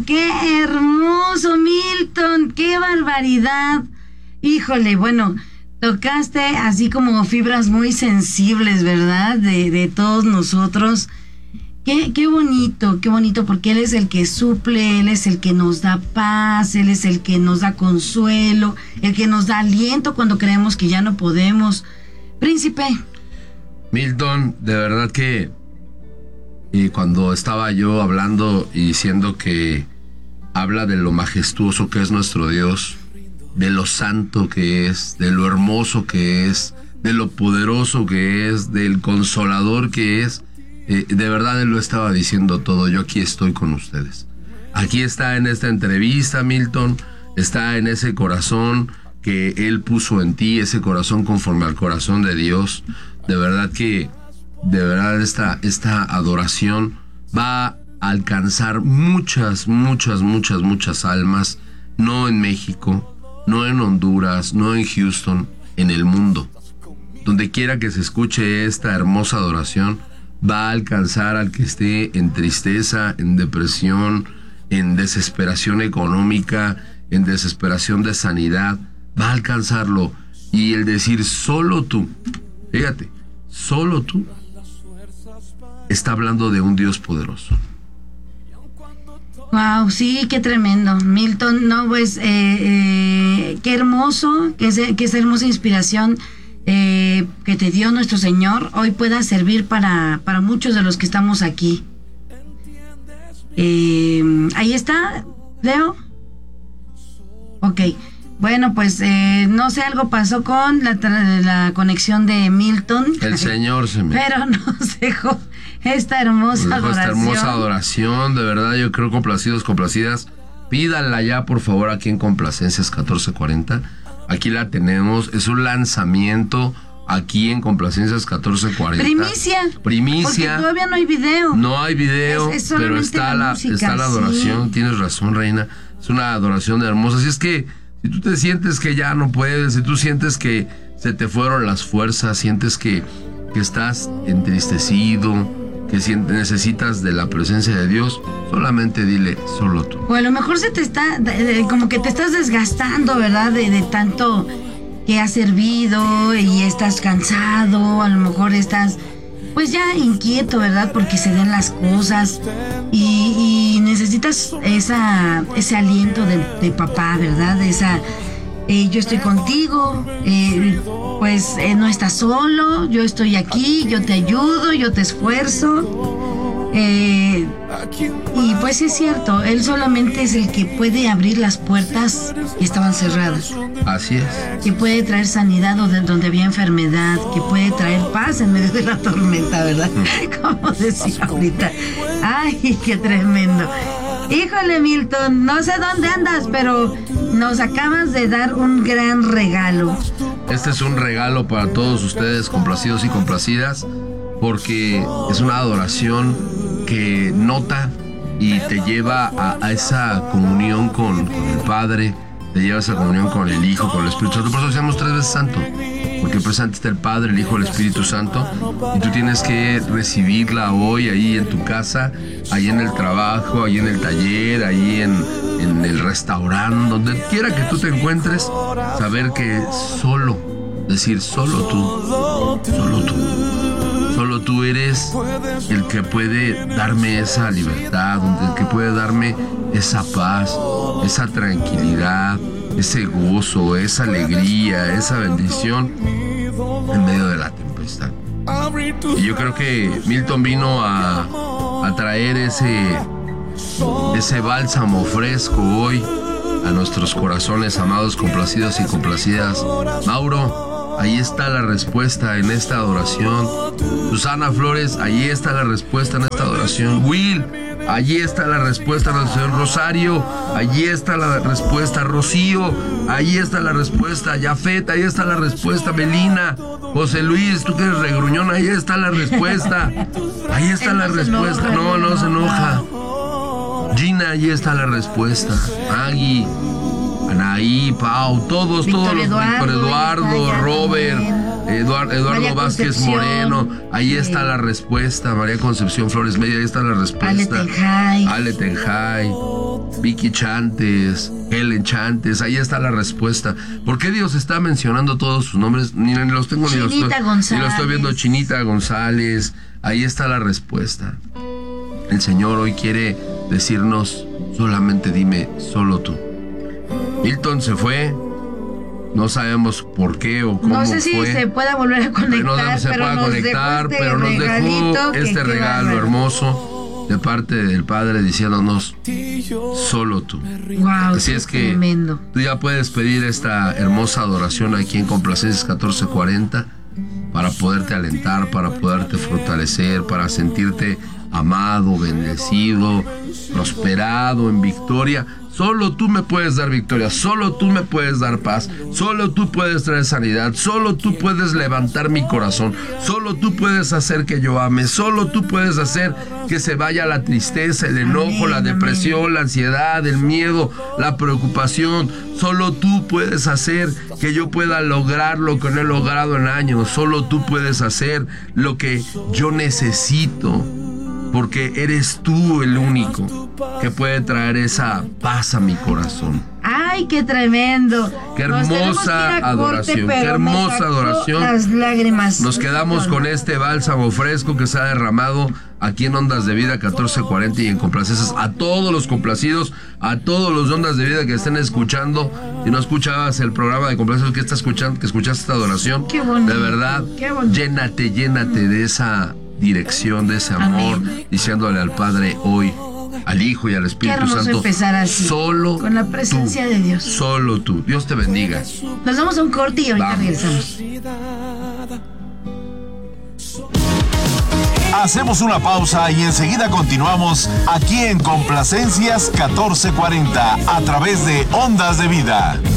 qué hermoso, Milton, qué barbaridad. Híjole, bueno, tocaste así como fibras muy sensibles, ¿verdad? De todos nosotros. Qué bonito, porque Él es el que suple, Él es el que nos da paz, Él es el que nos da consuelo, el que nos da aliento cuando creemos que ya no podemos. Príncipe. Milton, de verdad que cuando estaba yo hablando y diciendo que habla de lo majestuoso que es nuestro Dios, de lo santo que es, de lo hermoso que es, de lo poderoso que es, del consolador que es, de verdad Él lo estaba diciendo todo. Yo aquí estoy con ustedes. Aquí está en esta entrevista, Milton, está en ese corazón que Él puso en ti, ese corazón conforme al corazón de Dios. De verdad que, esta adoración va a alcanzar muchas almas, no en México, no en Honduras, no en Houston, en el mundo. Donde quiera que se escuche esta hermosa adoración, va a alcanzar al que esté en tristeza, en depresión, en desesperación económica, en desesperación de sanidad, va a alcanzarlo. Y el decir solo tú, fíjate, solo tú, está hablando de un Dios poderoso. Wow, sí, qué tremendo, Milton. No, pues, qué hermoso, que esa hermosa inspiración que te dio nuestro Señor hoy pueda servir para muchos de los que estamos aquí. Ahí está, Leo. Ok, bueno, pues no sé, algo pasó con la conexión de Milton. El Señor se me... Pero nos dejó esta hermosa adoración. De verdad, yo creo, complacidas, pídanla ya, por favor, aquí en Complacencias 1440. Aquí la tenemos, es un lanzamiento aquí en Complacencias 1440. Primicia. Porque todavía no hay video. No hay video, pero está la adoración. Sí. Tienes razón, Reina. Es una adoración hermosa. Así es que si tú te sientes que ya no puedes, si tú sientes que se te fueron las fuerzas, sientes que estás entristecido, que necesitas de la presencia de Dios, solamente dile, solo tú. O a lo mejor se te está, como que te estás desgastando, ¿verdad? De tanto que has servido y estás cansado, a lo mejor estás, pues ya inquieto, ¿verdad? Porque se den las cosas y necesitas ese aliento de papá, ¿verdad? Yo estoy contigo, no estás solo, yo estoy aquí, yo te ayudo, yo te esfuerzo. Y pues es cierto, Él solamente es el que puede abrir las puertas que estaban cerradas. Así es. Que puede traer sanidad donde había enfermedad, que puede traer paz en medio de la tormenta, ¿verdad? Como decía ahorita. Ay, qué tremendo. Híjole, Milton, no sé dónde andas, pero nos acabas de dar un gran regalo. Este es un regalo para todos ustedes, complacidos y complacidas, porque es una adoración que nota y te lleva a esa comunión con el Padre, te lleva a esa comunión con el Hijo, con el Espíritu Santo. Por eso decíamos 3 veces santo, porque presente está el Padre, el Hijo, el Espíritu Santo, y tú tienes que recibirla hoy ahí en tu casa, ahí en el trabajo, ahí en el taller, ahí en el restaurante, donde quiera que tú te encuentres, saber que solo tú eres el que puede darme esa libertad, el que puede darme esa paz, esa tranquilidad, ese gozo, esa alegría, esa bendición en medio de la tempestad. Y yo creo que Milton vino a traer ese bálsamo fresco hoy a nuestros corazones amados, complacidos y complacidas. Mauro, ahí está la respuesta en esta adoración. Susana Flores, ahí está la respuesta en esta adoración. Will, allí está la respuesta, Rosario, allí está la respuesta, Rocío, allí está la respuesta, Yafet, ahí está la respuesta, Melina, José Luis, tú que eres regruñón, ahí está la respuesta, ahí está la respuesta, no se enoja. Gina, ahí está la respuesta, Maggie, Anaí, Pau, todos, Víctor Eduardo, Robert, Eduardo Vázquez Moreno, ahí está la respuesta. María Concepción Flores Media, ahí está la respuesta. Ale Tenjay, Vicky Chantes, Helen Chantes, ahí está la respuesta. ¿Por qué Dios está mencionando todos sus nombres? Ni los tengo, ni los estoy viendo. Chinita González, ahí está la respuesta. El Señor hoy quiere decirnos, solamente dime, solo tú. Milton se fue, no sabemos por qué o cómo fue. No sé si se pueda volver a conectar, pero nos dejó este regalo hermoso de parte del Padre diciéndonos, solo tú. Wow, así es que tremendo. Tú ya puedes pedir esta hermosa adoración aquí en Complacencias 1440 para poderte alentar, para poderte fortalecer, para sentirte amado, bendecido, prosperado, en victoria. Solo tú me puedes dar victoria, solo tú me puedes dar paz, solo tú puedes traer sanidad, solo tú puedes levantar mi corazón, solo tú puedes hacer que yo ame, solo tú puedes hacer que se vaya la tristeza, el enojo, la depresión, la ansiedad, el miedo, la preocupación. Solo tú puedes hacer que yo pueda lograr lo que no he logrado en años, solo tú puedes hacer lo que yo necesito. Porque eres tú el único que puede traer esa paz a mi corazón. ¡Ay, qué tremendo! ¡Qué hermosa adoración! ¡Qué hermosa adoración! Las lágrimas. Nos quedamos con este bálsamo fresco que se ha derramado aquí en Ondas de Vida 1440 y en Complacencias. A todos los complacidos, a todos los de Ondas de Vida que estén escuchando. Si no escuchabas el programa de Complacencias que estás escuchando, que escuchaste esta adoración, qué bonito, de verdad, llénate de esa dirección, de ese amor. Amén. Diciéndole al Padre hoy, al Hijo y al Espíritu Santo, empezar así, solo con la presencia tú, de Dios. Solo tú. Dios te bendiga. Nos vamos a un corte y ahorita regresamos. Hacemos una pausa y enseguida continuamos aquí en Complacencias 1440 a través de Ondas de Vida.